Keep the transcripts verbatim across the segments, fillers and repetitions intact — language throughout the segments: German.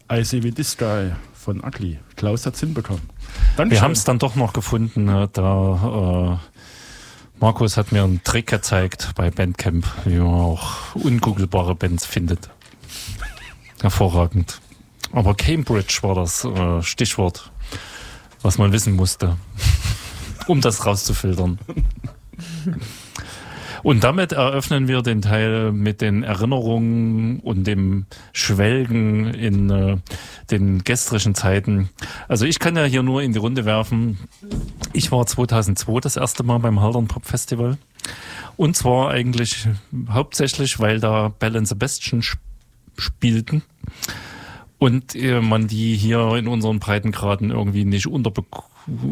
I See With This Guy von Ugly. Klaus hat's hinbekommen. Dankeschön. Wir haben es dann doch noch gefunden. Da äh, Markus hat mir einen Trick gezeigt bei Bandcamp, wie man auch ungoogelbare Bands findet. Hervorragend. Aber Cambridge war das äh, Stichwort, was man wissen musste, um das rauszufiltern. Und damit eröffnen wir den Teil mit den Erinnerungen und dem Schwelgen in äh, den gestrigen Zeiten. Also ich kann ja hier nur in die Runde werfen. Ich war zweitausendzwei das erste Mal beim Haldern Pop Festival. Und zwar eigentlich hauptsächlich, weil da Belle and Sebastian sp- spielten. Und äh, man die hier in unseren Breitengraden irgendwie nicht unterbekam.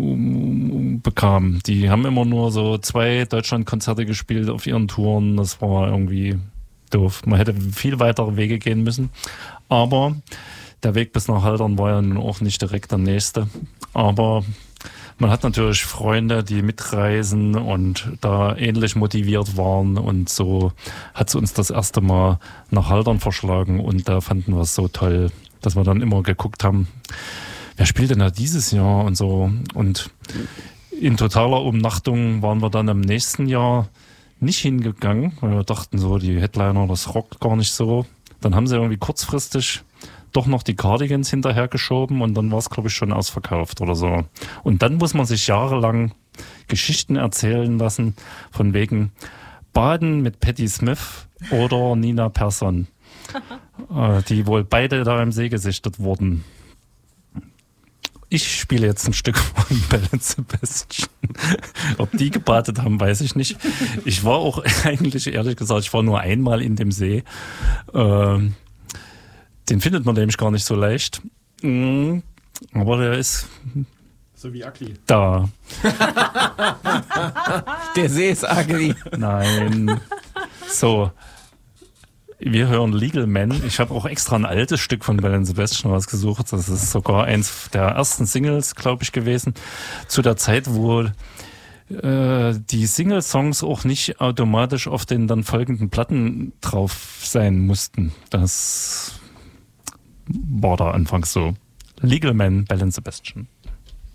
Die haben immer nur so zwei Deutschlandkonzerte gespielt auf ihren Touren. Das war irgendwie doof. Man hätte viel weitere Wege gehen müssen. Aber der Weg bis nach Haldern war ja nun auch nicht direkt der nächste. Aber man hat natürlich Freunde, die mitreisen und da ähnlich motiviert waren. Und so hat es uns das erste Mal nach Haldern verschlagen. Und da fanden wir es so toll, dass wir dann immer geguckt haben, wer spielt denn da dieses Jahr und so. Und in totaler Umnachtung waren wir dann im nächsten Jahr nicht hingegangen, weil wir dachten so, die Headliner, das rockt gar nicht so. Dann haben sie irgendwie kurzfristig doch noch die Cardigans hinterhergeschoben und dann war es, glaube ich, schon ausverkauft oder so. Und dann muss man sich jahrelang Geschichten erzählen lassen von wegen Baden mit Patti Smith oder Nina Persson, die wohl beide da im See gesichtet wurden. Ich spiele jetzt ein Stück von Belle and Sebastian. Ob die gebadet haben, weiß ich nicht. Ich war auch eigentlich, ehrlich gesagt, ich war nur einmal in dem See. Ähm, den findet man nämlich gar nicht so leicht. Mhm. Aber der ist so wie Ugly. Da. Der See ist ugly. Nein. So. Wir hören Legal Man. Ich habe auch extra ein altes Stück von Belle and Sebastian rausgesucht. Das ist sogar eins der ersten Singles, glaube ich, gewesen. Zu der Zeit, wo äh, die Single-Songs auch nicht automatisch auf den dann folgenden Platten drauf sein mussten. Das war da anfangs so. Legal Man, Belle and Sebastian.